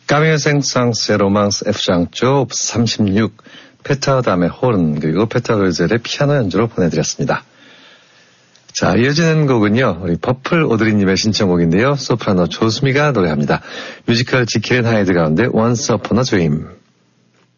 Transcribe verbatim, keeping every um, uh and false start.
까미의 생상스의 로망스 F장조 삼십육, 페타 다음에 호른, 그리고 페타 걸젤의 피아노 연주로 보내드렸습니다. 자, 이어지는 곡은요, 우리 퍼플 오드리님의 신청곡인데요. 소프라노 조수미가 노래합니다. 뮤지컬 지킬앤 하이드 가운데 Once Upon a Dream.